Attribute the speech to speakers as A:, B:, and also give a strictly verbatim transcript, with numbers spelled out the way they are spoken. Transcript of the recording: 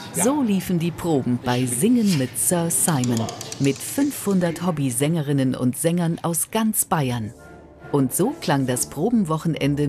A: So liefen die Proben bei Singen mit Sir Simon mit fünfhundert Hobbysängerinnen und Sängern aus ganz Bayern. Und so klang das Probenwochenende